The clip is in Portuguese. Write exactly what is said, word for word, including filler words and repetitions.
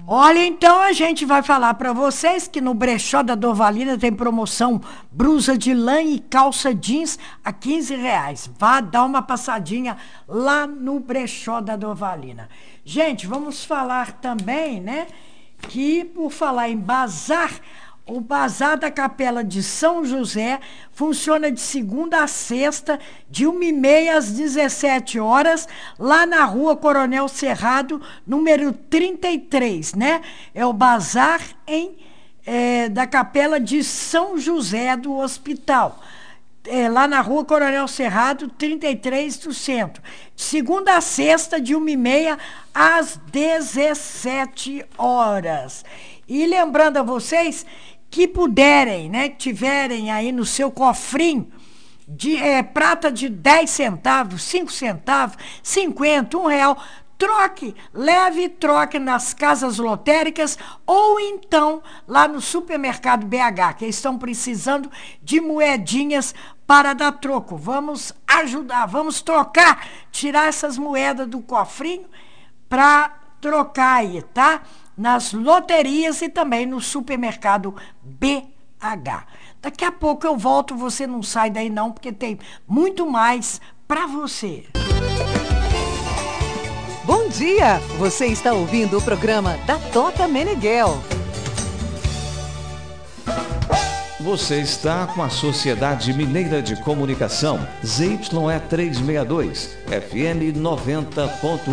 Olha, então a gente vai falar para vocês que no Brechó da Dorvalina tem promoção blusa de lã e calça jeans a quinze reais. Vá dar uma passadinha lá no Brechó da Dorvalina. Gente, vamos falar também, né, que por falar em bazar, o Bazar da Capela de São José funciona de segunda a sexta, de uma e meia às dezessete horas, lá na rua Coronel Cerrado, número trinta e três, né? É o Bazar em, é, da Capela de São José do Hospital. É, lá na rua Coronel Cerrado, trinta e três do centro. De segunda a sexta, de uma e meia às dezessete horas. E lembrando a vocês que puderem, né, tiverem aí no seu cofrinho de é, prata de dez centavos, cinco centavos, cinquenta, um real, troque, leve e troque nas casas lotéricas ou então lá no supermercado B H, que estão precisando de moedinhas para dar troco. Vamos ajudar, vamos trocar, tirar essas moedas do cofrinho para trocar aí, tá? Nas loterias e também no supermercado B H. Daqui a pouco eu volto, você não sai daí não, porque tem muito mais para você. Bom dia! Você está ouvindo o programa da Tota Meneghel. Você está com a Sociedade Mineira de Comunicação, Z Y E trezentos e sessenta e dois, F M noventa ponto